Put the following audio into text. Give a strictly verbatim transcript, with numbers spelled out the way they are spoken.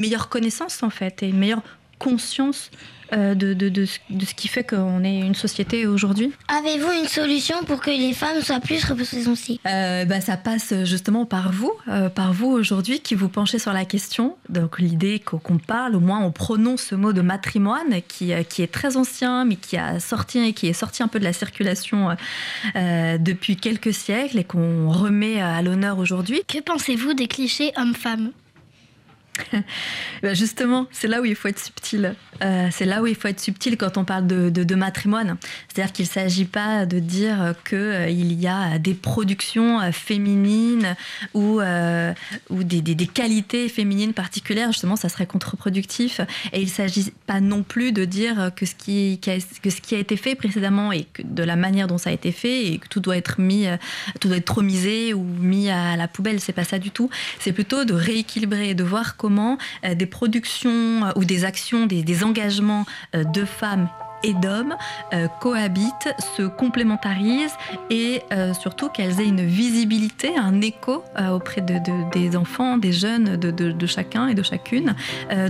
meilleure connaissance en fait et une meilleure conscience euh, de, de, de, de ce qui fait qu'on est une société aujourd'hui. Avez-vous une solution pour que les femmes soient plus représentées ? euh, bah, Ça passe justement par vous, euh, par vous aujourd'hui qui vous penchez sur la question. Donc l'idée qu'on parle, au moins on prononce ce mot de matrimoine qui, qui est très ancien mais qui, a sorti, qui est sorti un peu de la circulation euh, depuis quelques siècles et qu'on remet à l'honneur aujourd'hui. Que pensez-vous des clichés hommes-femmes ? Ben justement, c'est là où il faut être subtil. Euh, c'est là où il faut être subtil quand on parle de, de, de matrimoine. C'est-à-dire qu'il ne s'agit pas de dire qu'il euh, y a des productions euh, féminines ou, euh, ou des, des, des qualités féminines particulières. Justement, ça serait contre-productif. Et il ne s'agit pas non plus de dire que ce, qui, que ce qui a été fait précédemment et que de la manière dont ça a été fait et que tout doit être mis, tout doit être trop misé ou mis à la poubelle. C'est pas ça du tout. C'est plutôt de rééquilibrer, de voir comment euh, des productions euh, ou des actions, des, des engagements euh, de femmes et d'hommes euh, cohabitent, se complémentarisent et euh, surtout qu'elles aient une visibilité, un écho euh, auprès de, de, des enfants, des jeunes, de, de, de chacun et de chacune. Euh,